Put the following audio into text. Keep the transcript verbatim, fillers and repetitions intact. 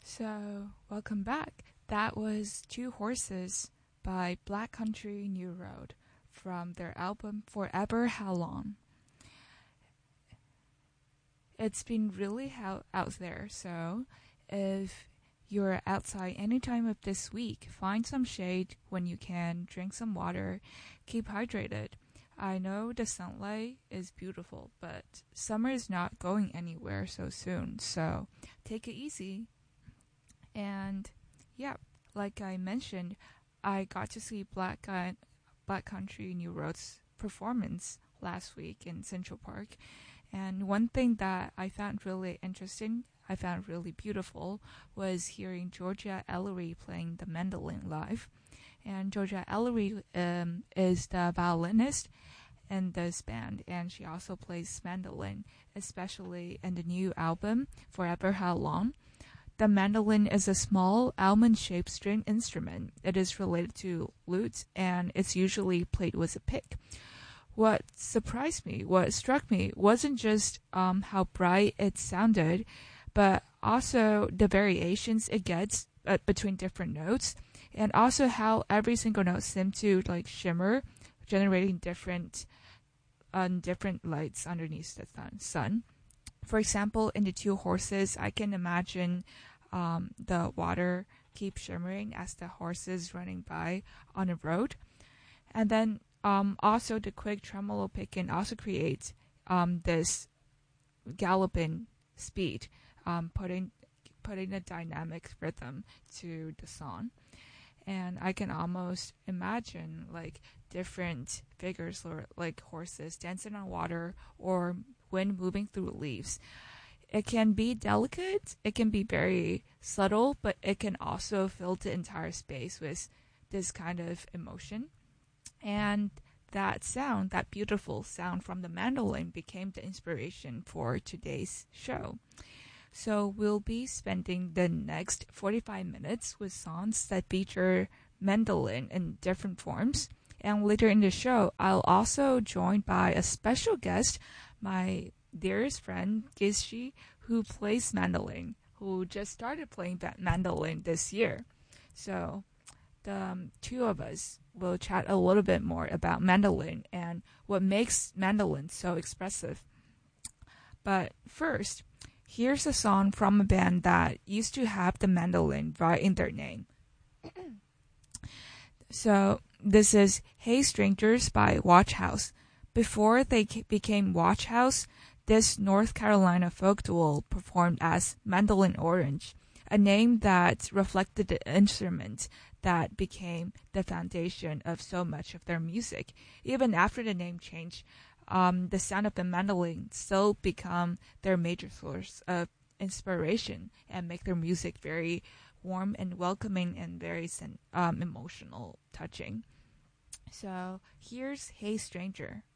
So, welcome back. That was Two Horses by Black Country New Road from their album Forever How Long. It's been really hot out there, so if you're outside any time of this week, find some shade when you can, drink some water, keep hydrated. I know the sunlight is beautiful, but summer is not going anywhere so soon, so take it easy. And yeah, like I mentioned, I got to see Black Guy, Black Country New Road's performance last week in Central Park. And one thing that I found really interesting, I found really beautiful, was hearing Georgia Ellery playing the mandolin live. And Georgia Ellery um, is the violinist in this band, and she also plays mandolin, especially in the new album, Forever How Long. The mandolin is a small almond-shaped string instrument. It is related to lute, and it's usually played with a pick. What surprised me, what struck me, wasn't just um, how bright it sounded, but also the variations it gets uh, between different notes, and also how every single note seemed to like shimmer, generating different, uh, different lights underneath the sun. For example, in the Two Horses, I can imagine um, the water keep shimmering as the horses running by on a road. And then um, also the quick tremolo picking also creates um, this galloping speed, um, putting putting a dynamic rhythm to the song. And I can almost imagine like different figures or like horses dancing on water or wind moving through leaves. It can be delicate, it can be very subtle, but it can also fill the entire space with this kind of emotion. And that sound, that beautiful sound from the mandolin became the inspiration for today's show. So we'll be spending the next forty-five minutes with songs that feature mandolin in different forms. And later in the show, I'll also join by a special guest, my dearest friend, Gizshi, who plays mandolin, who just started playing that mandolin this year. So the um, two of us will chat a little bit more about mandolin and what makes mandolin so expressive. But first, here's a song from a band that used to have the mandolin right in their name. So this is Hey Strangers by Watch House. Before they became Watch House, this North Carolina folk duo performed as Mandolin Orange, a name that reflected the instrument that became the foundation of so much of their music. Even after the name change, um, the sound of the mandolin still become their major source of inspiration and make their music very warm and welcoming and very um, emotional touching. So here's Hey Stranger.